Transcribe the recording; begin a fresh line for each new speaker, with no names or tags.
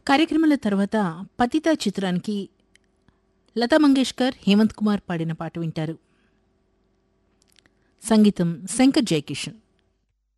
కార్యక్రమాల తర్వాత పతిత చిత్రానికి లతా మంగేష్కర్, హేమంత్ కుమార్ పాడిన పాట వింటారు. సంగీతం శంకర్ జయకిషన్.